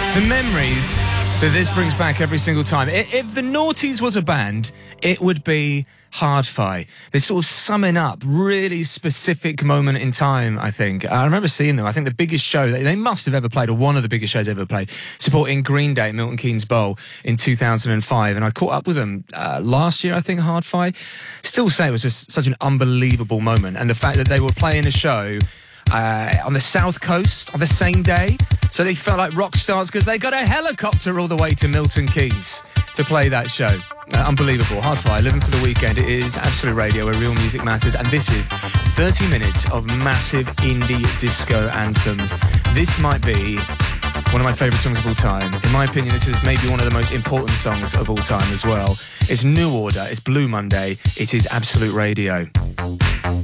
The memories that this brings back every single time. If the Naughties was a band, it would be Hard-Fi. They're sort of summing up really specific moment in time, I think. I remember seeing them. I think the biggest show they must have ever played, or one of the biggest shows ever played, supporting Green Day at Milton Keynes Bowl in 2005. And I caught up with them last year, I think, Hard-Fi. Still say it was just such an unbelievable moment. And the fact that they were playing a show on the South Coast on the same day, so they felt like rock stars because they got a helicopter all the way to Milton Keynes to play that show. Unbelievable. Hard-Fi, living for the weekend. It is Absolute Radio, where real music matters, and this is 30 minutes of massive indie disco anthems. This might be one of my favourite songs of all time. In my opinion, this is maybe one of the most important songs of all time as well. It's New Order, it's Blue Monday, it is Absolute Radio.